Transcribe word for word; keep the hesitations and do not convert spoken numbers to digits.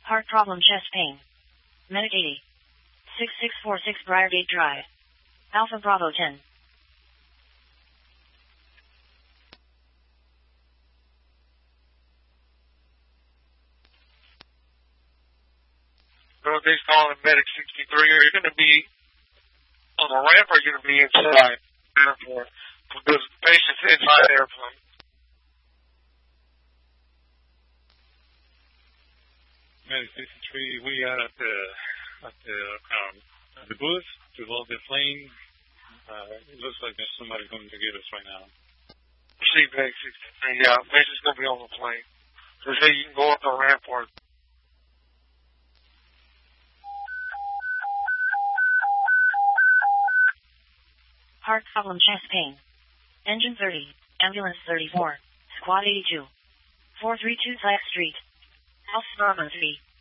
Heart problem, chest pain. Medic eighty. six six four six Briargate Drive. Alpha Bravo ten. Northeast calling Medic sixty-three. Are you going to be on the ramp or are you going to be inside the airport? Because the patient's inside the airplane. Medic sixty-three, we are at the, at the, um, at the booth to load the plane. Uh, it looks like there's somebody going to get us right now. See Medic sixty-three, yeah, patient's going to be on the plane. So say you can go up the ramp or Heart problem, chest pain. Engine thirty. Ambulance thirty-four. Squad eighty-two. four three two Zayat Street. Alpha Bravo three.